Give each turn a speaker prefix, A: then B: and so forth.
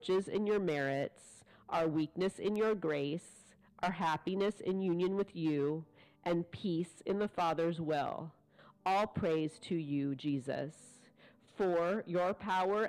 A: in your merits, our weakness in your grace, our happiness in union with you, and peace in the Father's will. All praise to you, Jesus. For your power